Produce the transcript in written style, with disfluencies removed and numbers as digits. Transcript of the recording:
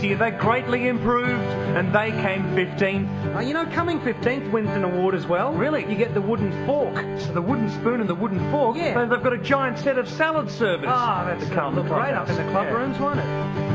They greatly improved, and they came 15th. You know, coming 15th wins an award as well. Really? You get the wooden fork. So the wooden spoon and the wooden fork? Yeah. They've got a giant set of salad servers. That looked great up in the club rooms, won't it?